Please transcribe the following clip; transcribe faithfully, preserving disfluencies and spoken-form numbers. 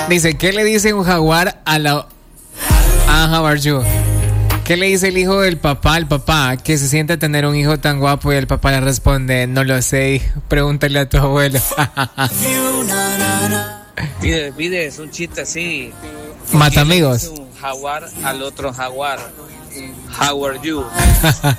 Dice, ¿qué le dice un jaguar a la... Ah, how are you? ¿Qué le dice el hijo del papá al papá? Que se siente tener un hijo tan guapo y el papá le responde, no lo sé, pregúntale a tu abuelo. Pide, pide, es un chiste así. Mata amigos. Un jaguar al otro jaguar. How are you?